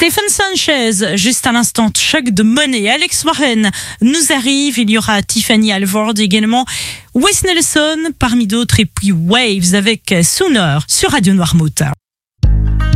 Stephen Sanchez, juste à l'instant, Chuck de Money, Alex Warren nous arrive, il y aura Tiffany Alvord également, Wes Nelson parmi d'autres, et puis Waves avec Sooner sur Radio Noirmouth.